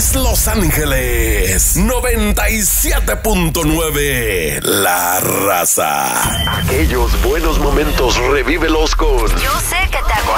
Phoenix, Los Ángeles, 97.9, La Raza. Aquellos buenos momentos, revívelos con... Yo sé que te acuerdas.